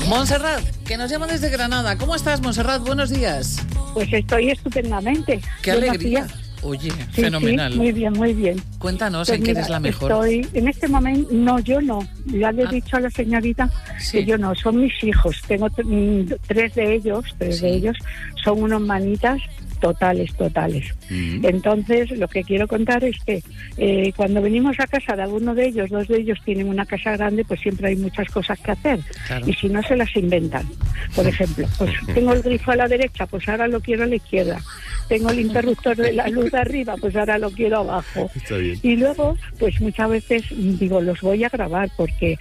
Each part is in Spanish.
Montserrat, que nos llama desde Granada. ¿Cómo estás, Montserrat? Buenos días. Pues estoy estupendamente. ¡Qué alegría! Oye, sí, fenomenal. Sí, muy bien, muy bien. Cuéntanos, Pues ¿en qué eres la mejor? Estoy, en este momento, yo no. Ya le he dicho a la señorita que yo no, son mis hijos. Tengo tres de ellos son unos manitas totales. Entonces, lo que quiero contar es que cuando venimos a casa de alguno de ellos, dos de ellos tienen una casa grande, pues siempre hay muchas cosas que hacer. Claro. Y si no, se las inventan. Por ejemplo, pues tengo el grifo a la derecha, pues ahora lo quiero a la izquierda. Tengo el interruptor de la luz de arriba, pues ahora lo quiero abajo. Está bien. Y luego, pues muchas veces digo, los voy a grabar porque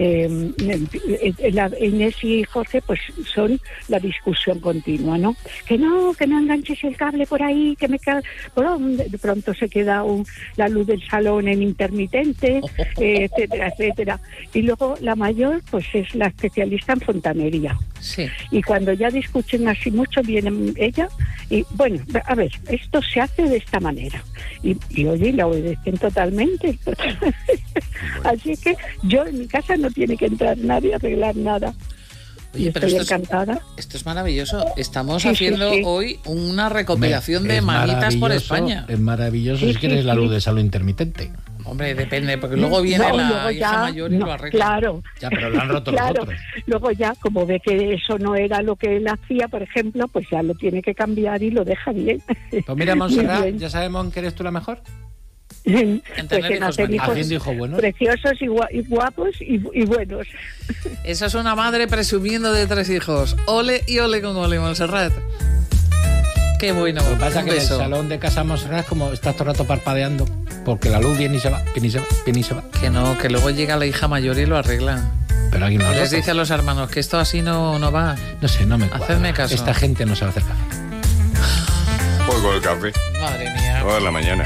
Inés y Jorge pues son la discusión continua, ¿no? Que no enganches el cable por ahí, que de pronto se queda la luz del salón en intermitente, etcétera. Y luego la mayor pues es la especialista en fontanería. Sí. Y cuando ya discuten así mucho, viene ella y, bueno, a ver, esto se hace de esta manera. Y oye, la obedecen totalmente. Así que yo en mi casa no tiene que entrar nadie a arreglar nada. Oye, pero estoy encantada. Esto es maravilloso. Estamos haciendo hoy una recopilación de manitas por España. Es maravilloso si quieres la luz de salud intermitente. Hombre, depende, porque luego viene la hija mayor y lo arregla. Claro. Ya, pero lo han roto los otros. Luego ya, como ve que eso no era lo que él hacía, por ejemplo, pues ya lo tiene que cambiar y lo deja bien. Pues mira, Montserrat, ya sabemos que eres tú la mejor. Pues en hacer hijos buenos, preciosos y guapos y buenos. Esa es una madre presumiendo de 3 hijos. Ole y ole con ole, Montserrat. Qué bueno. Lo que pasa es que en el salón de casa Montserrat como estás todo el rato parpadeando, porque la luz viene y se va. Que no, que luego llega la hija mayor y lo arregla. Pero aquí no les dice a los hermanos que esto así no va. No sé, no me cuadra. Hacedme caso. Esta gente no sabe hacer café. Pues con el café. Madre mía. Toda la mañana,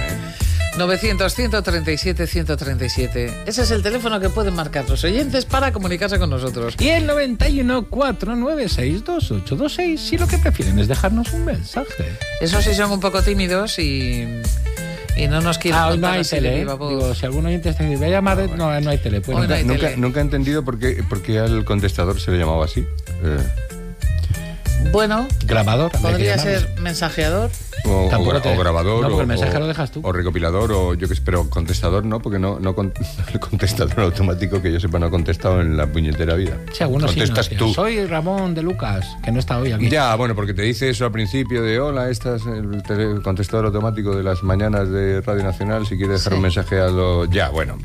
900-137-137. Ese es el teléfono que pueden marcar los oyentes para comunicarse con nosotros. Y el 91-496-2826, si lo que prefieren es dejarnos un mensaje. Eso sí son un poco tímidos y no nos quieren contar. No hay tele, digo, si algún oyente está diciendo, voy a llamar, no hay tele. Pues nunca he entendido por qué al contestador se le llamaba así. Bueno, grabador. Podría ser mensajeador. O grabador, no, porque el mensaje lo dejas tú. O recopilador, o yo qué sé, pero contestador no, porque no el contestador automático que yo sepa no ha contestado en la puñetera vida. Sí, algunos contestas sí, tú. Soy Ramón de Lucas, que no está hoy aquí. Ya, bueno, porque te dice eso al principio de hola, este es el contestador automático de las mañanas de Radio Nacional, si quieres dejar un mensaje a lo... Ya, bueno,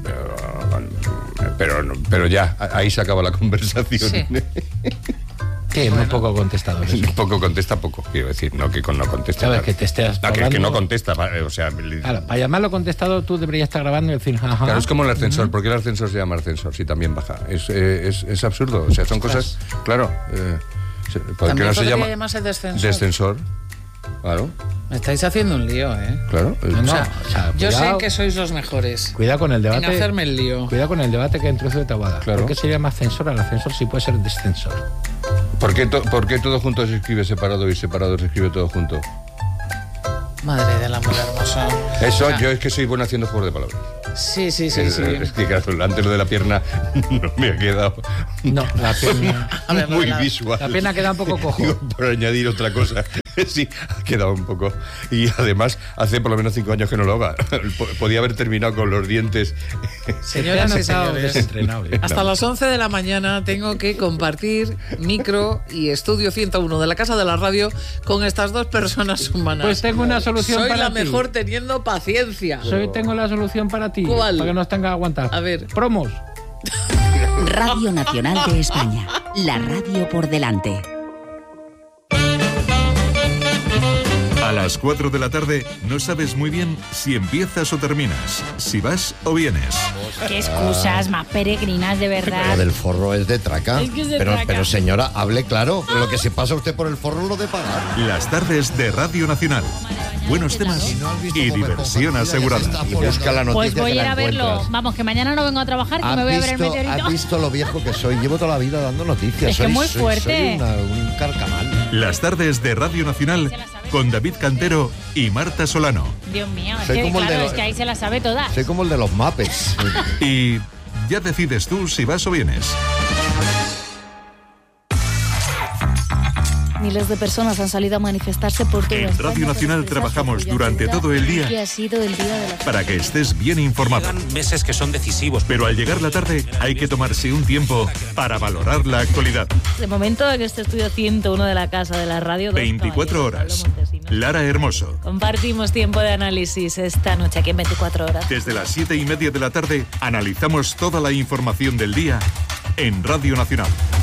pero ya, ahí se acaba la conversación. Sí. Que muy poco contestador. Poco contesta, poco, quiero decir, no que no contesta. Sabes que te estés que no contesta, o sea... Claro, para llamarlo contestado tú deberías estar grabando y decir... Ajá. Claro, es como el ascensor. ¿Por qué el ascensor se llama ascensor si también baja? Es absurdo, o sea, son cosas... Claro, ¿por qué no se llama descensor? Claro. Me estáis haciendo un lío, Claro. Yo sé que sois los mejores. Cuidado con el debate. En hacerme el lío. Cuidado con el debate que introduce de Taboada. Claro. ¿Por qué se llama ascensor? Al ascensor sí puede ser descensor. ¿Por qué todo junto se escribe separado y separado se escribe todo junto? Madre del amor hermoso. Eso, yo es que soy bueno haciendo juegos de palabras. Sí. Es que claro, antes lo de la pierna no me ha quedado. No, la pierna. Muy visual. La pierna queda un poco cojo. Digo, por añadir otra cosa. Sí, ha quedado un poco. Y además, hace por lo menos 5 años que no lo haga. Podía haber terminado con los dientes. Señoras y señores, hasta las 11 de la mañana tengo que compartir micro y estudio 101 de la Casa de la Radio con estas dos personas humanas. Pues tengo una solución para ti. Soy la mejor teniendo paciencia. Tengo la solución para ti. ¿Cuál? Para que nos tenga que aguantar. A ver. Promos. Radio Nacional de España. La radio por delante. A las 4 de la tarde no sabes muy bien si empiezas o terminas, si vas o vienes. Qué excusas más peregrinas, de verdad. Lo del forro es de traca. Es que es de pero, traca. Pero señora, hable claro. Lo que se pasa usted por el forro lo de pagar. Las tardes de Radio Nacional. Buenos temas y diversión asegurada. Y busca la noticia. Pues voy que a ir la a verlo. encuentras. Vamos, que mañana no vengo a trabajar, que me voy a ver el meteorito. ¿Has visto lo viejo que soy? Llevo toda la vida dando noticias. Es que muy fuerte. Soy un carcamal. Las tardes de Radio Nacional con David Cantero y Marta Solano. Dios mío, Soy como el de claro, los- es que ahí se la sabe todas. Soy como el de los Muppets. Y ya decides tú si vas o vienes. Miles de personas han salido a manifestarse por todo. En Radio Nacional trabajamos durante todo el día que ha sido el día de la... para que estés bien informado. Quedan meses que son decisivos. Pero al llegar la tarde hay que tomarse un tiempo para valorar la actualidad. De momento en este estudio 101 de la Casa de la Radio. 24 horas. Lara Hermoso. Compartimos tiempo de análisis esta noche aquí en 24 horas. Desde las 7:30 de la tarde analizamos toda la información del día en Radio Nacional.